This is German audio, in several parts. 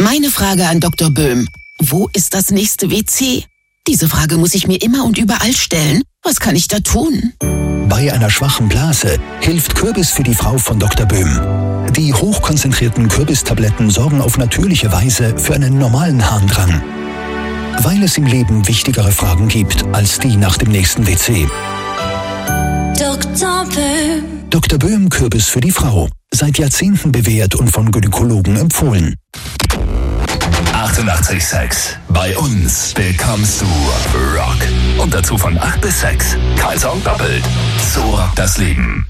Meine Frage an Dr. Böhm. Wo ist das nächste WC? Diese Frage muss ich mir immer und überall stellen. Was kann ich da tun? Bei einer schwachen Blase hilft Kürbis für die Frau von Dr. Böhm. Die hochkonzentrierten Kürbistabletten sorgen auf natürliche Weise für einen normalen Harndrang. Weil es im Leben wichtigere Fragen gibt als die nach dem nächsten WC. Dr. Böhm. Dr. Böhm Kürbis für die Frau. Seit Jahrzehnten bewährt und von Gynäkologen empfohlen. 88,6. Bei uns bekommst du Rock. Und dazu von 8 bis 6. Kein Song doppelt. So rockt das Leben.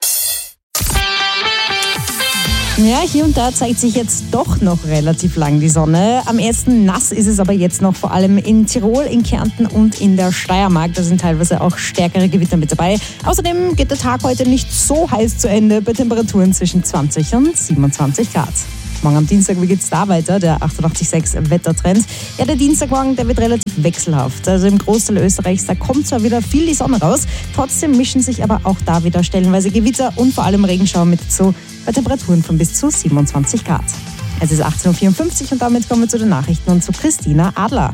Ja, hier und da zeigt sich jetzt doch noch relativ lang die Sonne. Am ersten nass ist es aber jetzt noch, vor allem in Tirol, in Kärnten und in der Steiermark. Da sind teilweise auch stärkere Gewitter mit dabei. Außerdem geht der Tag heute nicht so heiß zu Ende, bei Temperaturen zwischen 20 und 27 Grad. Morgen am Dienstag, wie geht's da weiter? Der 88,6 Wettertrend. Ja, der Dienstagmorgen, der wird relativ wechselhaft. Also im Großteil Österreichs, da kommt zwar wieder viel die Sonne raus, trotzdem mischen sich aber auch da wieder stellenweise Gewitter und vor allem Regenschauer mit dazu, bei Temperaturen von bis zu 27 Grad. Es ist 18.54 Uhr und damit kommen wir zu den Nachrichten und zu Christina Adler.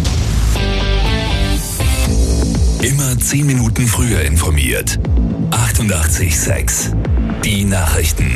Immer 10 Minuten früher informiert. 88,6. Die Nachrichten.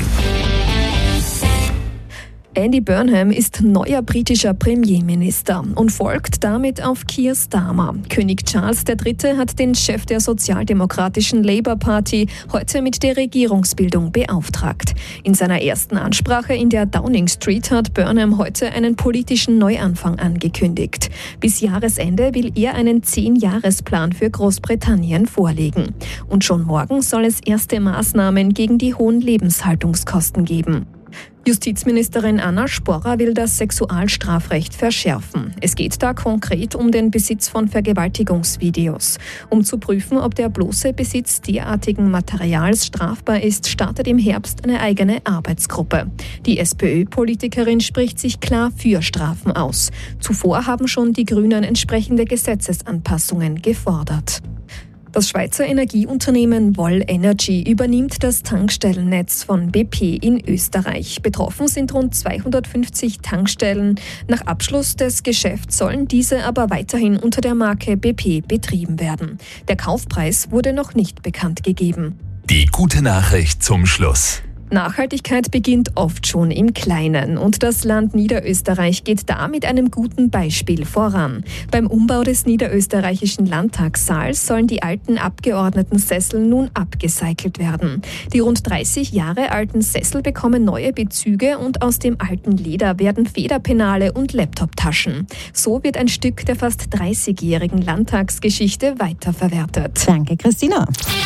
Andy Burnham ist neuer britischer Premierminister und folgt damit auf Keir Starmer. König Charles III. Hat den Chef der sozialdemokratischen Labour Party heute mit der Regierungsbildung beauftragt. In seiner ersten Ansprache in der Downing Street hat Burnham heute einen politischen Neuanfang angekündigt. Bis Jahresende will er einen 10-Jahres-Plan für Großbritannien vorlegen. Und schon morgen soll es erste Maßnahmen gegen die hohen Lebenshaltungskosten geben. Justizministerin Anna Sporrer will das Sexualstrafrecht verschärfen. Es geht da konkret um den Besitz von Vergewaltigungsvideos. Um zu prüfen, ob der bloße Besitz derartigen Materials strafbar ist, startet im Herbst eine eigene Arbeitsgruppe. Die SPÖ-Politikerin spricht sich klar für Strafen aus. Zuvor haben schon die Grünen entsprechende Gesetzesanpassungen gefordert. Das Schweizer Energieunternehmen Vol Energy übernimmt das Tankstellennetz von BP in Österreich. Betroffen sind rund 250 Tankstellen. Nach Abschluss des Geschäfts sollen diese aber weiterhin unter der Marke BP betrieben werden. Der Kaufpreis wurde noch nicht bekannt gegeben. Die gute Nachricht zum Schluss. Nachhaltigkeit beginnt oft schon im Kleinen und das Land Niederösterreich geht da mit einem guten Beispiel voran. Beim Umbau des niederösterreichischen Landtagssaals sollen die alten Abgeordnetensessel nun abgecycelt werden. Die rund 30 Jahre alten Sessel bekommen neue Bezüge und aus dem alten Leder werden Federpenale und Laptoptaschen. So wird ein Stück der fast 30-jährigen Landtagsgeschichte weiterverwertet. Danke, Christina.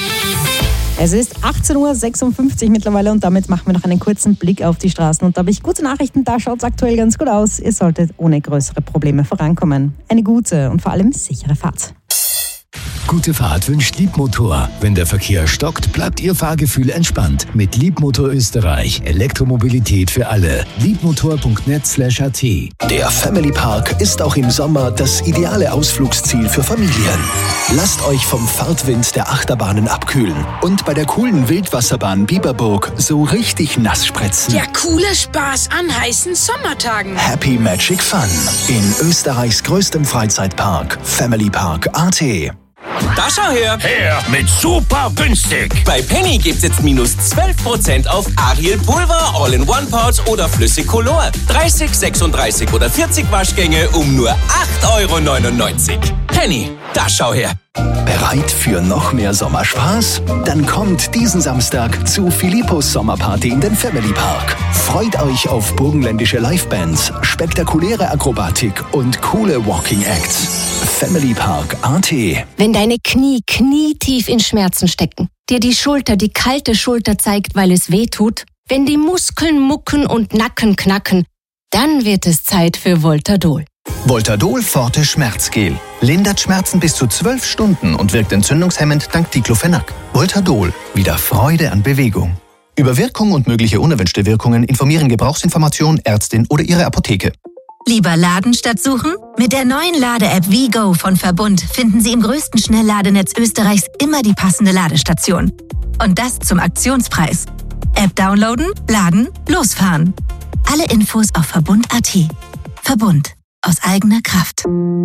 Es ist 18.56 Uhr mittlerweile und damit machen wir noch einen kurzen Blick auf die Straßen. Und da habe ich gute Nachrichten, da schaut es aktuell ganz gut aus. Ihr solltet ohne größere Probleme vorankommen. Eine gute und vor allem sichere Fahrt. Gute Fahrt wünscht Liebmotor. Wenn der Verkehr stockt, bleibt Ihr Fahrgefühl entspannt. Mit Liebmotor Österreich. Elektromobilität für alle. Liebmotor.net/at. Der Family Park ist auch im Sommer das ideale Ausflugsziel für Familien. Lasst euch vom Fahrtwind der Achterbahnen abkühlen und bei der coolen Wildwasserbahn Biberburg so richtig nass spritzen. Der coole Spaß an heißen Sommertagen. Happy Magic Fun in Österreichs größtem Freizeitpark. Family Park AT. Da schau her! Her mit super günstig! Bei Penny gibt's jetzt minus 12% auf Ariel Pulver, All-in-One-Pouch oder Flüssigcolor. 30, 36 oder 40 Waschgänge um nur 8,99 €. Penny, da schau her! Bereit für noch mehr Sommerspaß? Dann kommt diesen Samstag zu Philippos Sommerparty in den Family Park. Freut euch auf burgenländische Livebands, spektakuläre Akrobatik und coole Walking Acts. Family Park AT. Wenn deine Knie knietief in Schmerzen stecken, dir die Schulter die kalte Schulter zeigt, weil es weh tut, wenn die Muskeln mucken und Nacken knacken, dann wird es Zeit für Voltadol. Voltadol Forte Schmerzgel. Lindert Schmerzen bis zu 12 Stunden und wirkt entzündungshemmend dank Diclofenac. Voltadol. Wieder Freude an Bewegung. Über Wirkung und mögliche unerwünschte Wirkungen informieren Gebrauchsinformation, Ärztin oder Ihre Apotheke. Lieber laden statt suchen? Mit der neuen Lade-App WeGo von Verbund finden Sie im größten Schnellladenetz Österreichs immer die passende Ladestation. Und das zum Aktionspreis. App downloaden, laden, losfahren. Alle Infos auf Verbund.at. Verbund. Aus eigener Kraft.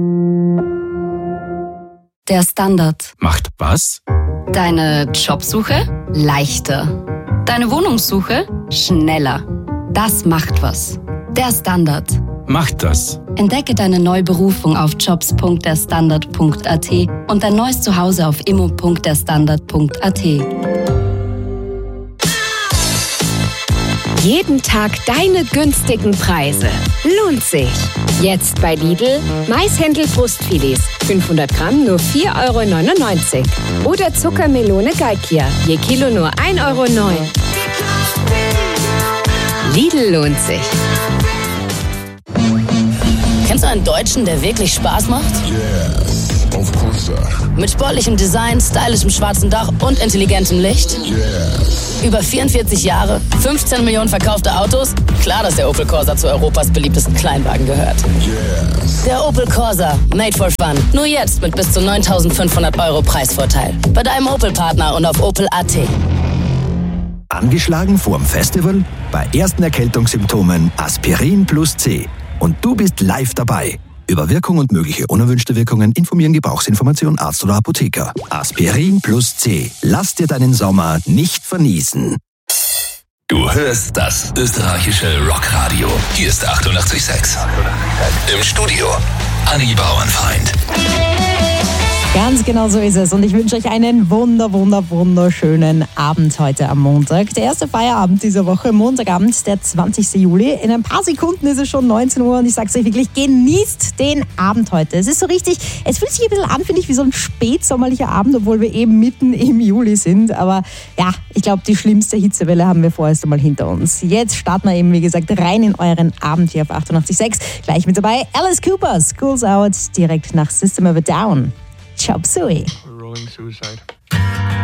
Der Standard. Macht was? Deine Jobsuche leichter. Deine Wohnungssuche schneller. Das macht was. Der Standard. Macht das. Entdecke deine neue Berufung auf jobs.derstandard.at und dein neues Zuhause auf immo.derstandard.at. Jeden Tag deine günstigen Preise. Lohnt sich. Jetzt bei Lidl Maishändel-Brustfilets. 500 Gramm nur 4,99 €. Oder Zuckermelone Galkia. Je Kilo nur 1,09 €. Lidl lohnt sich. Kennst du einen Deutschen, der wirklich Spaß macht? Yeah, of course, sir. Mit sportlichem Design, stylischem schwarzen Dach und intelligentem Licht? Yeah. Über 44 Jahre, 15 Millionen verkaufte Autos? Klar, dass der Opel Corsa zu Europas beliebtesten Kleinwagen gehört. Yes. Der Opel Corsa, made for fun. Nur jetzt mit bis zu 9.500 € Preisvorteil. Bei deinem Opel-Partner und auf Opel.at. Angeschlagen vorm Festival? Bei ersten Erkältungssymptomen Aspirin plus C. Und du bist live dabei. Über Wirkung und mögliche unerwünschte Wirkungen informieren Gebrauchsinformation Arzt oder Apotheker. Aspirin plus C. Lass dir deinen Sommer nicht verniesen. Du hörst das österreichische Rockradio. Hier ist 88,6. Im Studio Anni Bauernfeind. Ganz genau so ist es und ich wünsche euch einen wunderschönen Abend heute am Montag. Der erste Feierabend dieser Woche, Montagabend, der 20. Juli. In ein paar Sekunden ist es schon 19 Uhr und ich sag's euch wirklich, genießt den Abend heute. Es ist so richtig, es fühlt sich ein bisschen an, finde ich, wie so ein spätsommerlicher Abend, obwohl wir eben mitten im Juli sind. Aber ja, ich glaube, die schlimmste Hitzewelle haben wir vorerst einmal hinter uns. Jetzt starten wir eben, wie gesagt, rein in euren Abend hier auf 88,6. Gleich mit dabei Alice Cooper, School's Out, direkt nach System of a Down. Chop Suey. Rolling Suicide.